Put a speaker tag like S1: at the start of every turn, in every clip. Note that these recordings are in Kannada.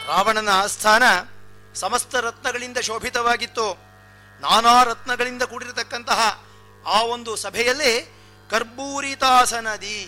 S1: ರಾವಣನ ಆಸ್ಥಾನ ಸಮಸ್ತ ರತ್ನಗಳಿಂದ ಶೋಭಿತವಾಗಿತ್ತು. ನಾನಾ ರತ್ನಗಳಿಂದ ಕೂಡಿರತಕ್ಕಂತಹ ಆ ಒಂದು ಸಭೆಯಲ್ಲಿ ಕರ್ಬೂರಿತಾಸನದಿ,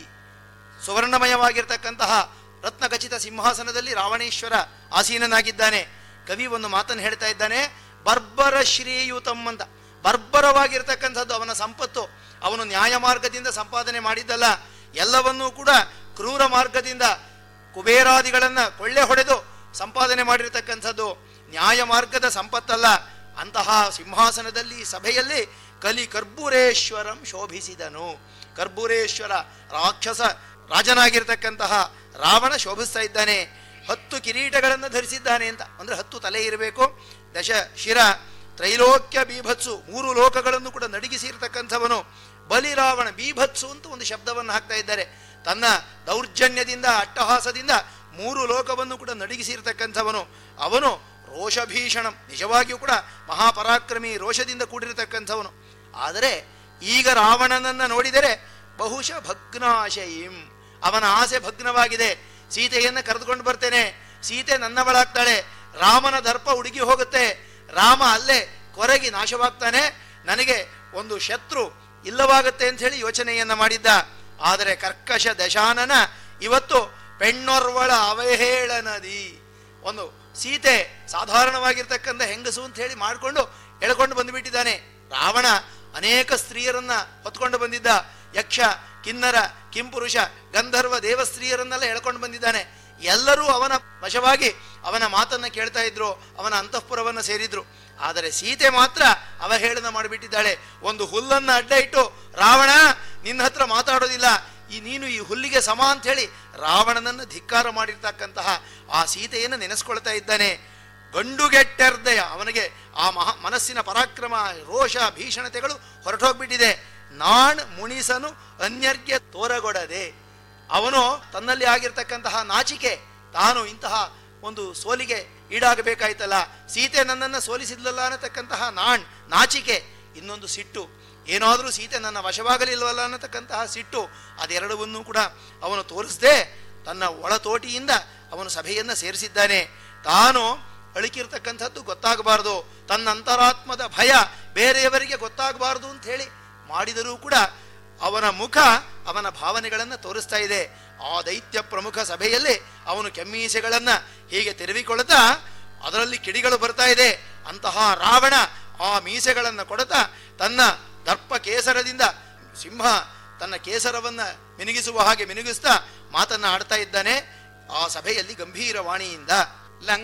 S1: ಸುವರ್ಣಮಯವಾಗಿರ್ತಕ್ಕಂತಹ ರತ್ನಖಚಿತ ಸಿಂಹಾಸನದಲ್ಲಿ ರಾವಣೇಶ್ವರ ಆಸೀನನಾಗಿದ್ದಾನೆ. ಕವಿ ಒಂದು ಮಾತನ್ನು ಹೇಳ್ತಾ ಇದ್ದಾನೆ, ಬರ್ಬರ ಶ್ರೀಯುತಂ ಅಂತ. ಬರ್ಬರವಾಗಿರ್ತಕ್ಕಂಥದ್ದು ಅವನ ಸಂಪತ್ತು. ಅವನು ನ್ಯಾಯ ಮಾರ್ಗದಿಂದ ಸಂಪಾದನೆ ಮಾಡಿದ್ದಲ್ಲ, ಎಲ್ಲವನ್ನೂ ಕೂಡ ಕ್ರೂರ ಮಾರ್ಗದಿಂದ ಕುಬೇರಾದಿಗಳನ್ನು ಕೊಳ್ಳೆ ಹೊಡೆದು ಸಂಪಾದನೆ ಮಾಡಿರ್ತಕ್ಕಂಥದ್ದು. ನ್ಯಾಯ ಮಾರ್ಗದ ಸಂಪತ್ತಲ್ಲ. ಅಂತಹ ಸಿಂಹಾಸನದಲ್ಲಿ ಸಭೆಯಲ್ಲಿ ಕಲಿ ಕರ್ಬೂರೇಶ್ವರಂ ಶೋಭಿಸಿದನು. ಕರ್ಬೂರೇಶ್ವರ ರಾಕ್ಷಸ ರಾಜನಾಗಿರ್ತಕ್ಕಂತಹ ರಾವಣ ಶೋಭಿಸ್ತಾ ಇದ್ದಾನೆ. 10 ಕಿರೀಟಗಳನ್ನು ಧರಿಸಿದ್ದಾನೆ ಅಂತ. ಅಂದರೆ 10 ತಲೆ ಇರಬೇಕು. ದಶ ಶಿರ ತ್ರೈಲೋಕ್ಯ ಬೀಭತ್ಸು, 3 ಲೋಕಗಳನ್ನು ಕೂಡ ನಡಿಗಿಸಿರ್ತಕ್ಕಂಥವನು ಬಲಿರಾವಣ. ಬೀಭತ್ಸು ಅಂತ ಒಂದು ಶಬ್ದವನ್ನು ಹಾಕ್ತಾ ಇದ್ದಾರೆ. ತನ್ನ ದೌರ್ಜನ್ಯದಿಂದ ಅಟ್ಟಹಾಸದಿಂದ 3 ಲೋಕವನ್ನು ಕೂಡ ನಡಿಗಿಸಿರ್ತಕ್ಕಂಥವನು ಅವನು. ರೋಷಭೀಷಣಂ, ನಿಜವಾಗಿಯೂ ಕೂಡ ಮಹಾಪರಾಕ್ರಮಿ, ರೋಷದಿಂದ ಕೂಡಿರತಕ್ಕಂಥವನು. ಆದರೆ ಈಗ ರಾವಣನನ್ನು ನೋಡಿದರೆ ಬಹುಶಃ ಭಗ್ನಾಶಯೀಂ, ಅವನ ಆಸೆ ಭಗ್ನವಾಗಿದೆ. ಸೀತೆಯನ್ನು ಕರೆದುಕೊಂಡು ಬರ್ತೇನೆ, ಸೀತೆ ನನ್ನವಳಾಗ್ತಾಳೆ, ರಾಮನ ದರ್ಪ ಉಡುಗಿ ಹೋಗುತ್ತೆ, ರಾಮ ಅಲ್ಲೇ ಕೊರಗಿ ನಾಶವಾಗ್ತಾನೆ, ನನಗೆ ಒಂದು ಶತ್ರು ಇಲ್ಲವಾಗುತ್ತೆ ಅಂತ ಹೇಳಿ ಯೋಚನೆಯನ್ನ ಮಾಡಿದ್ದ. ಆದರೆ ಕರ್ಕಶ ದಶಾನನ ಇವತ್ತು ಪೆಣ್ಣೊರ್ವಳ ಅವಹೇಳನದಿ, ಒಂದು ಸೀತೆ ಸಾಧಾರಣವಾಗಿರ್ತಕ್ಕಂಥ ಹೆಂಗಸು ಅಂತ ಹೇಳಿ ಮಾಡಿಕೊಂಡು ಎಳ್ಕೊಂಡು ಬಂದುಬಿಟ್ಟಿದ್ದಾನೆ. ರಾವಣ ಅನೇಕ ಸ್ತ್ರೀಯರನ್ನ ಹೊತ್ಕೊಂಡು ಬಂದಿದ್ದ. ಯಕ್ಷ, ಕಿನ್ನರ, ಕಿಂಪುರುಷ, ಗಂಧರ್ವ, ದೇವಸ್ತ್ರೀಯರನ್ನೆಲ್ಲ ಎಳ್ಕೊಂಡು ಬಂದಿದ್ದಾನೆ. ಎಲ್ಲರೂ ಅವನ ವಶವಾಗಿ ಅವನ ಮಾತನ್ನು ಕೇಳ್ತಾ ಇದ್ರು, ಅವನ ಅಂತಃಪುರವನ್ನು ಸೇರಿದ್ರು. ಆದರೆ ಸೀತೆ ಮಾತ್ರ ಅವಹೇಳನ ಮಾಡಿಬಿಟ್ಟಿದ್ದಾಳೆ. ಒಂದು ಹುಲ್ಲನ್ನು ಅಡ್ಡ ಇಟ್ಟು, ರಾವಣ ನಿನ್ನ ಹತ್ರ ಮಾತಾಡೋದಿಲ್ಲ, ನೀನು ಈ ಹುಲ್ಲಿಗೆ ಸಮ ಅಂತ ಹೇಳಿ ರಾವಣನನ್ನು ಧಿಕ್ಕಾರ ಮಾಡಿರ್ತಕ್ಕಂತಹ ಆ ಸೀತೆಯನ್ನು ನೆನೆಸ್ಕೊಳ್ತಾ ಇದ್ದಾನೆ. ಗಂಡುಗೆಟ್ಟರ್ದಯ, ಅವನಿಗೆ ಆ ಮನಸ್ಸಿನ ಪರಾಕ್ರಮ, ರೋಷ, ಭೀಷಣತೆಗಳು ಹೊರಟೋಗ್ಬಿಟ್ಟಿದೆ. ನಾಣ್ ಮುಣಿಸನು ಅನ್ಯರ್ಗೆ ತೋರಗೊಡದೆ, ಅವನು ತನ್ನಲ್ಲಿ ಆಗಿರ್ತಕ್ಕಂತಹ ನಾಚಿಕೆ, ತಾನು ಇಂತಹ ಒಂದು ಸೋಲಿಗೆ ಈಡಾಗಬೇಕಾಯ್ತಲ್ಲ, ಸೀತೆ ನನ್ನನ್ನು ಸೋಲಿಸಿದ್ಲಲ್ಲ ಅನ್ನತಕ್ಕಂತಹ ನಾಚಿಕೆ, ಇನ್ನೊಂದು ಸಿಟ್ಟು, ಏನಾದರೂ ಸೀತೆ ನನ್ನ ವಶವಾಗಲಿಲ್ವಲ್ಲ ಅನ್ನತಕ್ಕಂತಹ ಸಿಟ್ಟು, ಅದೆರಡವನ್ನೂ ಕೂಡ ಅವನು ತೋರಿಸದೆ ತನ್ನ ಒಳತೋಟಿಯಿಂದ ಅವನು ಸಭೆಯನ್ನು ಸೇರಿಸಿದ್ದಾನೆ. ತಾನು ಅಳುಕಿರ್ತಕ್ಕಂಥದ್ದು ಗೊತ್ತಾಗಬಾರ್ದು, ತನ್ನ ಅಂತರಾತ್ಮದ ಭಯ ಬೇರೆಯವರಿಗೆ ಗೊತ್ತಾಗಬಾರ್ದು ಅಂತ ಹೇಳಿ ಮಾಡಿದರೂ ಕೂಡ ಅವನ ಮುಖ ಅವನ ಭಾವನೆಗಳನ್ನು ತೋರಿಸ್ತಾ ಇದೆ. ಆ ದೈತ್ಯ ಪ್ರಮುಖ ಸಭೆಯಲ್ಲಿ ಅವನು ಕೆಮ್ಮೀಸೆಗಳನ್ನು ಹೀಗೆ ತೆರವಿಕೊಳ್ತಾ ಅದರಲ್ಲಿ ಕಿಡಿಗಳು ಬರ್ತಾ ಇದೆ. ಅಂತಹ ರಾವಣ ಆ ಮೀಸೆಗಳನ್ನು ಕೊಡುತ್ತಾ ತನ್ನ ದರ್ಪ ಕೇಸರದಿಂದ ಸಿಂಹ ತನ್ನ ಕೇಸರವನ್ನು ಮಿನುಗಿಸುವ ಹಾಗೆ ಮಿನುಗಿಸ್ತಾ ಮಾತನ್ನು ಆಡ್ತಾ ಇದ್ದಾನೆ. ಆ ಸಭೆಯಲ್ಲಿ ಗಂಭೀರ ವಾಣಿಯಿಂದ